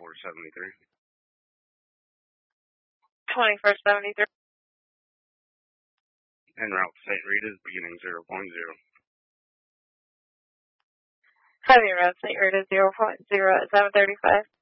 7473. 2473. En route to St. Rita's, beginning 0.0. Heavy road, St. Rita 0.0 at 735.